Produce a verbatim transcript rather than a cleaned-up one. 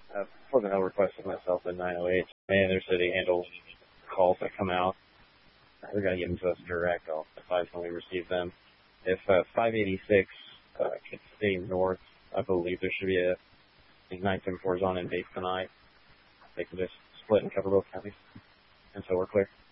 Uh, wasn't held requested myself at nine oh eight. Man, their city handles calls that come out. They're going to get them to us direct. I'll advise when we receive them. If uh, five eighty-six uh, can stay north, I believe there should be a nine seven four is on in base tonight. They can just split and cover both counties. And so we're clear.